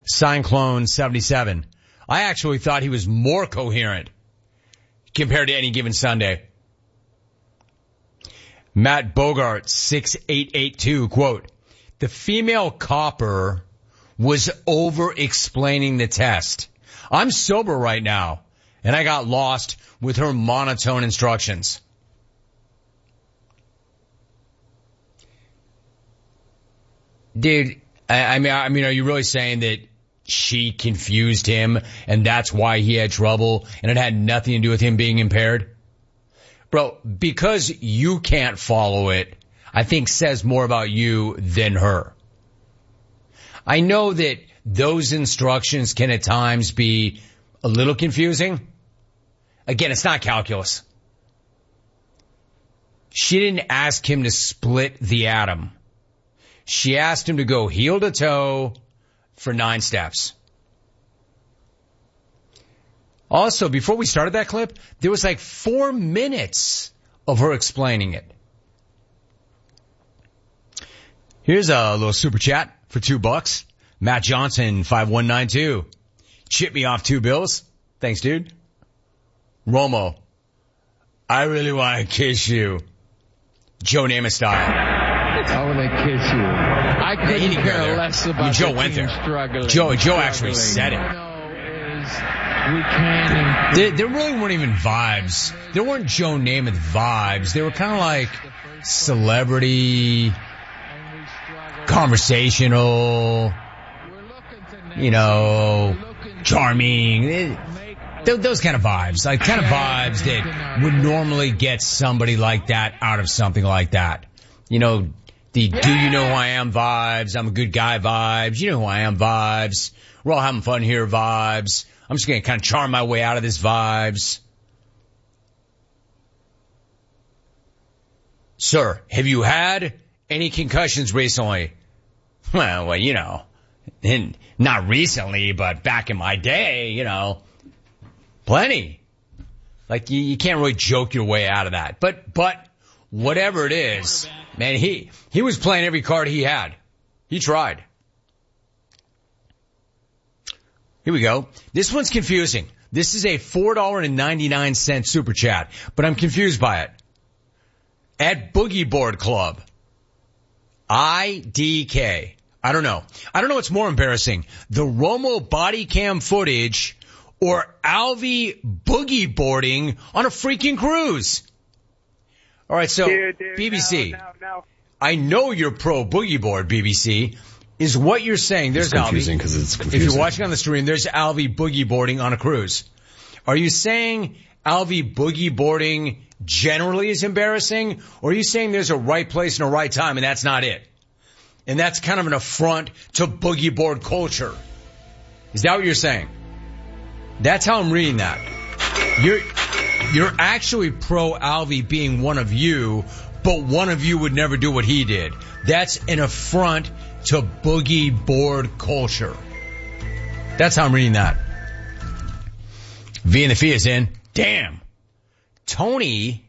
Cyclone 77. I actually thought he was more coherent compared to any given Sunday. Matt Bogart, 6882, quote, the female copper was over-explaining the test. I'm sober right now, and I got lost with her monotone instructions. Dude, I mean, are you really saying that she confused him and that's why he had trouble and it had nothing to do with him being impaired? Bro, because you can't follow it, I think says more about you than her. I know that those instructions can at times be a little confusing. Again, it's not calculus. She didn't ask him to split the atom. She asked him to go heel to toe for 9 steps. Also, before we started that clip, there was like 4 minutes of her explaining it. Here's a little super chat for $2. Matt Johnson, 5192. Chip me off 2 bills. Thanks, dude. Romo, I really want to kiss you. Joe Namath style. I want to kiss you. I couldn't care less about Joe went there. Joe actually said it. There really weren't even vibes. There weren't Joe Namath vibes. They were kind of like celebrity, conversational, charming. Those kind of vibes. Like kind of vibes that would normally get somebody like that out of something like that. The do you know who I am vibes, I'm a good guy vibes, you know who I am vibes, we're all having fun here vibes, I'm just going to kind of charm my way out of this vibes. Sir, have you had any concussions recently? Well, not recently, but back in my day, plenty. Like you can't really joke your way out of that. But whatever it is, man, he was playing every card he had. He tried. Here we go. This one's confusing. This is a $4.99 super chat, but I'm confused by it. At Boogie Board Club. IDK. I don't know what's more embarrassing. The Romo body cam footage or Alvy boogie boarding on a freaking cruise. All right, so BBC, no. I know you're pro boogie board, BBC. Is what you're saying. There's Alvy. It's confusing. If you're watching on the stream, there's Alvy boogie boarding on a cruise. Are you saying Alvy boogie boarding generally is embarrassing? Or are you saying there's a right place and a right time and that's not it? And that's kind of an affront to boogie board culture. Is that what you're saying? That's how I'm reading that. You're actually pro Alvy being one of you, but one of you would never do what he did. That's an affront to boogie board culture. That's how I'm reading that. V and the Fee is in. Damn, Tony,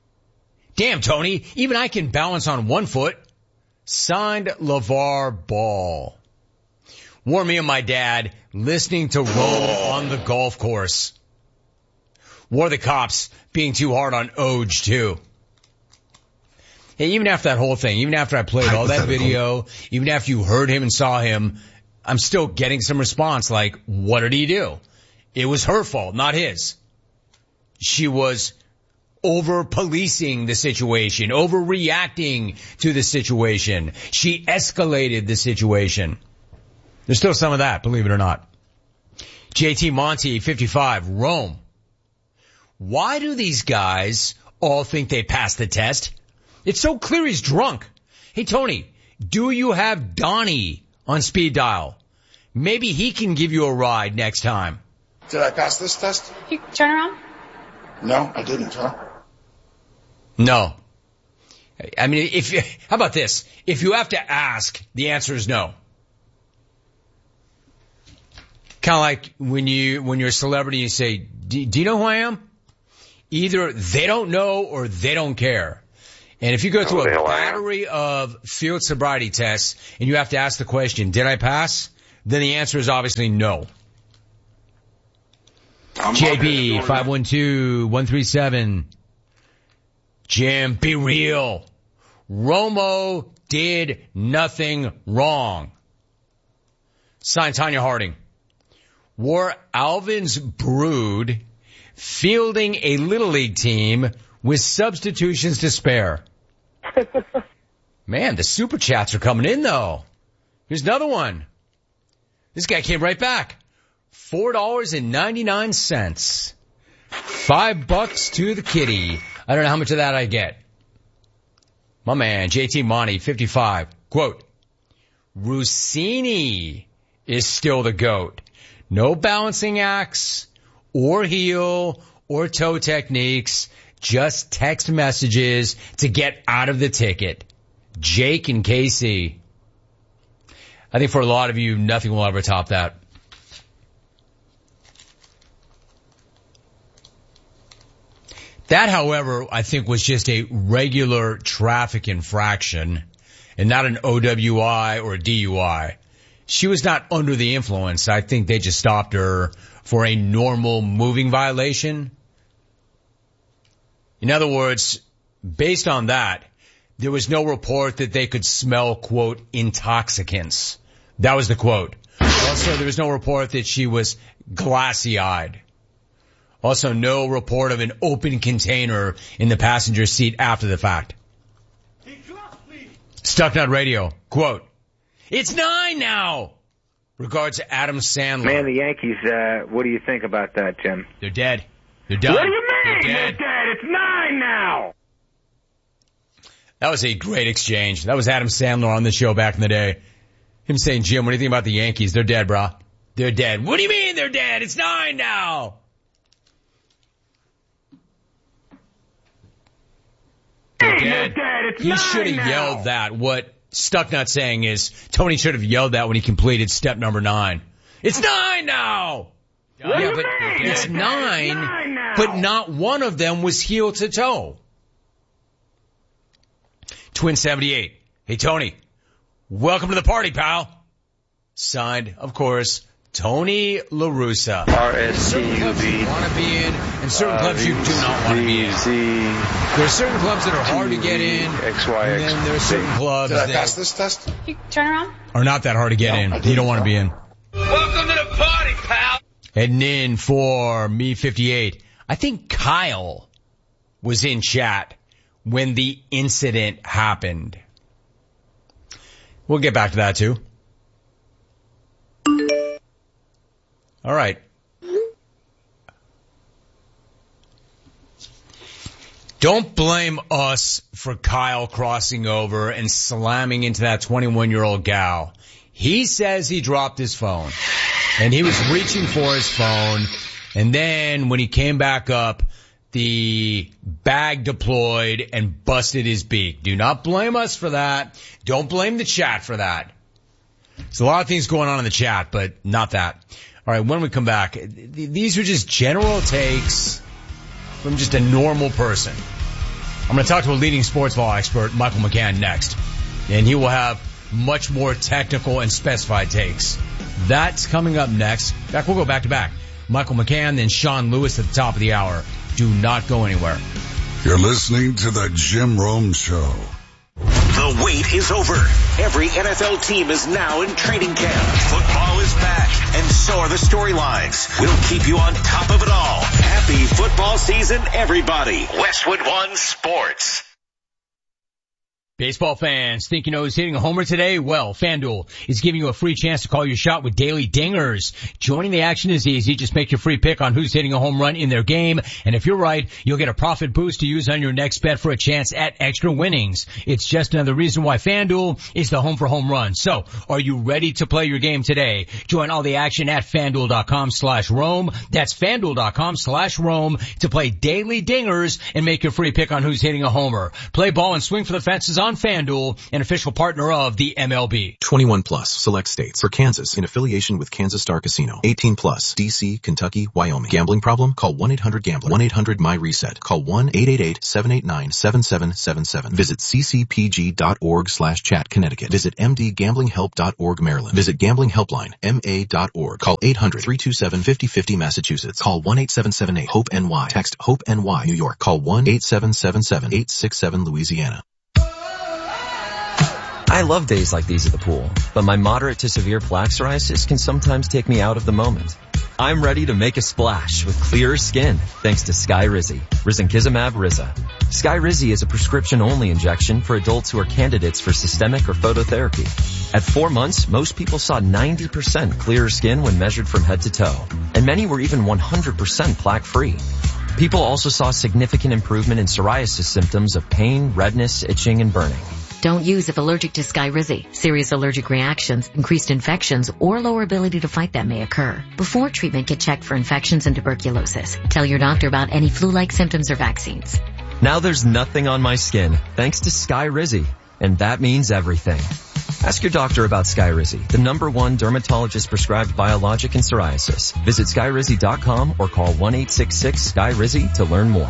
even I can balance on one foot. Signed LeVar Ball. Wore me and my dad listening to Roll on the golf course. Wore the cops being too hard on Oj too. Hey, even after that whole thing, even after I played all that video, even after you heard him and saw him, I'm still getting some response like, what did he do? It was her fault, not his. She was over-policing the situation, overreacting to the situation. She escalated the situation. There's still some of that, believe it or not. JT Monty, 55, Rome. Why do these guys all think they passed the test? It's so clear he's drunk. Hey, Tony, do you have Donnie on speed dial? Maybe he can give you a ride next time. Did I pass this test? You turn around? No, I didn't, huh? No. I mean, how about this? If you have to ask, the answer is no. Kind of like when you're a celebrity, you say, do you know who I am? Either they don't know or they don't care. And if you go through a battery of field sobriety tests and you have to ask the question, did I pass? then the answer is obviously no. JB, 512-137. Jim, be real. Romo did nothing wrong. Signed, Tanya Harding. Were Alvin's brood fielding a Little League team with substitutions to spare? Man, the super chats are coming in, though. Here's another one. This guy came right back. $4.99. $5 to the kitty. I don't know how much of that I get. My man, JT Monty, 55. Quote, Rossini is still the GOAT. No balancing acts or heel or toe techniques. Just text messages to get out of the ticket. Jake and KC. I think for a lot of you, nothing will ever top that. That, however, I think was just a regular traffic infraction and not an OWI or a DUI. She was not under the influence. I think they just stopped her for a normal moving violation. In other words, based on that, there was no report that they could smell, quote, intoxicants. That was the quote. Also, there was no report that she was glassy-eyed. Also, no report of an open container in the passenger seat after the fact. Stucknut Radio, quote, it's 9 now. Regards to Adam Sandler. Man, the Yankees, what do you think about that, Jim? They're dead. They're done. What do you mean? They're dead. It's 9 now. That was a great exchange. That was Adam Sandler on the show back in the day. Him saying, Jim, what do you think about the Yankees? They're dead, brah. They're dead. What do you mean they're dead? It's 9 now. They're dead. It's he should have yelled that. What Stucknut saying is Tony should have yelled that when he completed step number 9. It's 9 now. What yeah, do but you mean? it's 9, now. but not one of them was heel to toe. Twin 78. Hey, Tony. Welcome to the party, pal. Signed, of course, Tony La Russa. RSCUV. Want to be in, and certain clubs you do not want to be in. There are certain clubs that are hard to get in, and then there are certain clubs Did I pass that this test? You turn around. are not that hard to get in. You don't want to be in. Welcome to the party, pal. Heading in for me 58. I think Kyle was in chat when the incident happened. We'll get back to that too. All right. Don't blame us for Kyle crossing over and slamming into that 21-year-old gal. He says he dropped his phone, and he was reaching for his phone, and then when he came back up, the bag deployed and busted his beak. Do not blame us for that. Don't blame the chat for that. There's a lot of things going on in the chat, but not that. All right, when we come back, these are just general takes from just a normal person. I'm going to talk to a leading sports law expert, Michael McCann, next. And he will have much more technical and specified takes. That's coming up next. In fact, we'll go back to back. Michael McCann, then Sean Lewis at the top of the hour. Do not go anywhere. You're listening to the Jim Rome Show. The wait is over. Every NFL team is now in training camp. Football is back, and so are the storylines. We'll keep you on top of it all. Happy football season, everybody. Westwood One Sports. Baseball fans, think you know who's hitting a homer today? Well, FanDuel is giving you a free chance to call your shot with daily dingers. Joining the action is easy. Just make your free pick on who's hitting a home run in their game. And if you're right, you'll get a profit boost to use on your next bet for a chance at extra winnings. It's just another reason why FanDuel is the home for home runs. So, are you ready to play your game today? Join all the action at FanDuel.com/Rome. That's FanDuel.com/Rome to play daily dingers and make your free pick on who's hitting a homer. Play ball and swing for the fences on FanDuel, an official partner of the MLB. 21 plus, select states. For Kansas, in affiliation with Kansas Star Casino. 18 plus, D.C., Kentucky, Wyoming. Gambling problem? Call 1-800-GAMBLER. 1-800-MY-RESET. Call 1-888-789-7777. Visit ccpg.org/chat, Connecticut. Visit mdgamblinghelp.org, Maryland. Visit Gambling Helpline, ma.org. Call 800-327-5050, Massachusetts. Call 1-8778-HOPE-NY. Text HOPE-NY, New York. Call 1-8777-867, Louisiana. I love days like these at the pool, but my moderate to severe plaque psoriasis can sometimes take me out of the moment. I'm ready to make a splash with clearer skin thanks to Skyrizi, Risankizumab Riza. Skyrizi is a prescription-only injection for adults who are candidates for systemic or phototherapy. At 4 months, most people saw 90% clearer skin when measured from head to toe, and many were even 100% plaque-free. People also saw significant improvement in psoriasis symptoms of pain, redness, itching, and burning. Don't use if allergic to Skyrizi. Serious allergic reactions, increased infections, or lower ability to fight them may occur. Before treatment, get checked for infections and tuberculosis. Tell your doctor about any flu-like symptoms or vaccines. Now there's nothing on my skin thanks to Skyrizi, and that means everything. Ask your doctor about Skyrizi, the #1 dermatologist-prescribed biologic in psoriasis. Visit Skyrizi.com or call 1-866-SKYRIZI to learn more.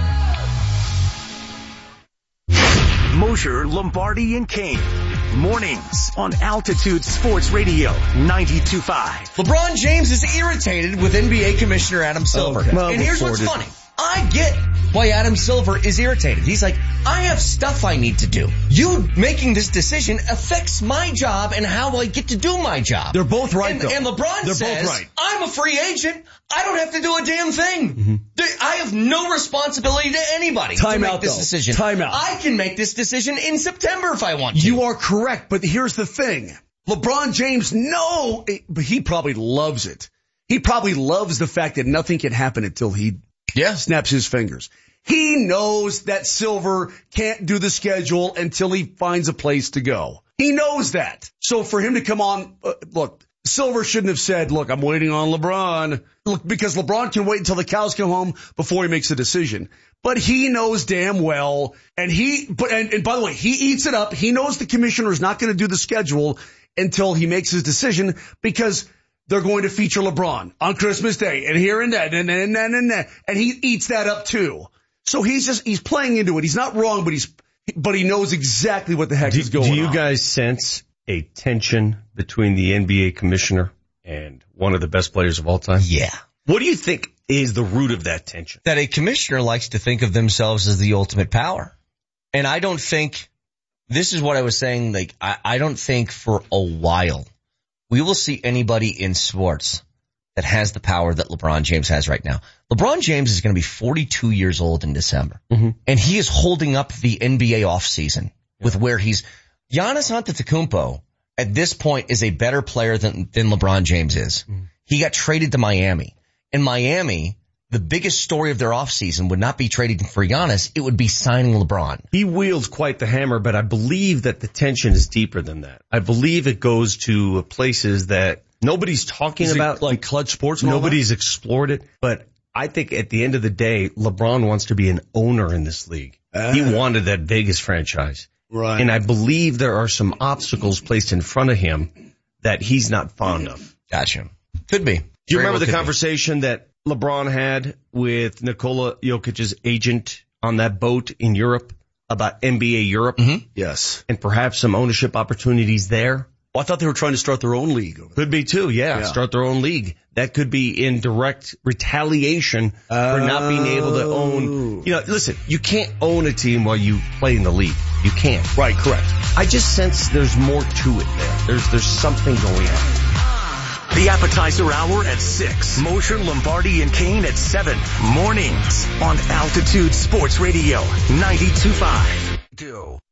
Mosher, Lombardi, and Kane. Mornings on Altitude Sports Radio 92.5. LeBron James is irritated with NBA Commissioner Adam Silver. Okay. Well, and here's what's funny. I get why Adam Silver is irritated. He's like, I have stuff I need to do. You making this decision affects my job and how I get to do my job. They're both right, though. And LeBron says, I'm a free agent. I don't have to do a damn thing. Mm-hmm. I have no responsibility to anybody to make this decision. Time out. I can make this decision in September if I want to. You are correct, but here's the thing. LeBron James, but he probably loves it. He probably loves the fact that nothing can happen until he snaps his fingers. He knows that Silver can't do the schedule until he finds a place to go. He knows that. So for him to come on, look, Silver shouldn't have said, look, I'm waiting on LeBron. Look, because LeBron can wait until the cows come home before he makes a decision. But he knows damn well, and by the way, he eats it up. He knows the commissioner is not going to do the schedule until he makes his decision because they're going to feature LeBron on Christmas Day and here and that and he eats that up too. So he's playing into it. He's not wrong, but he knows exactly what the heck is going on. Do you guys sense a tension between the NBA commissioner and one of the best players of all time? Yeah. What do you think is the root of that tension? That a commissioner likes to think of themselves as the ultimate power. And I don't think, this is what I was saying, like, I don't think for a while we will see anybody in sports that has the power that LeBron James has right now. LeBron James is going to be 42 years old in December. Mm-hmm. And he is holding up the NBA offseason with where Giannis Antetokounmpo at this point is a better player than LeBron James is. Mm-hmm. He got traded to Miami. In Miami, the biggest story of their offseason would not be trading for Giannis. It would be signing LeBron. He wields quite the hammer, but I believe that the tension is deeper than that. I believe it goes to places that nobody's talking about. Like Clutch Sports? Nobody's explored it. But I think at the end of the day, LeBron wants to be an owner in this league. He wanted that Vegas franchise. Right. And I believe there are some obstacles placed in front of him that he's not fond of. Gotcha. Could be. Do you remember the conversation that LeBron had with Nikola Jokic's agent on that boat in Europe about NBA Europe? Mm-hmm. Yes. And perhaps some ownership opportunities there? Well, I thought they were trying to start their own league. Could be too, yeah. Start their own league. That could be in direct retaliation for not being able to own. Listen, you can't own a team while you play in the league. You can't. Right, correct. I just sense there's more to it there. There's something going on. The appetizer hour at 6. Mosher, Lombardi, and Kane at 7. Mornings on Altitude Sports Radio 92.5.